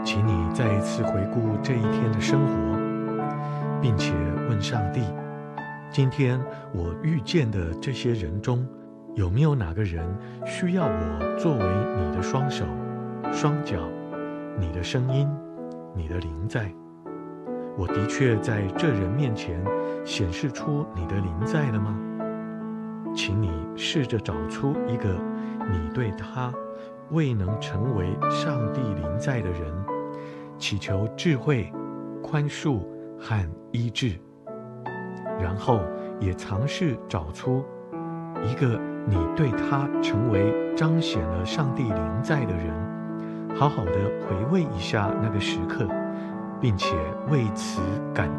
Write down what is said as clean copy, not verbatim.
请你再一次回顾这一天的生活，并且问上帝：今天我遇见的这些人中，有没有哪个人需要我作为你的双手、双脚、你的声音、你的灵在？我的确在这人面前显示出你的灵在了吗？请你试着找出一个你对他未能成为上帝灵在的人，祈求智慧、宽恕和医治，然后也尝试找出一个你对他成为彰显了上帝灵在的人，好好的回味一下那个时刻，并且为此感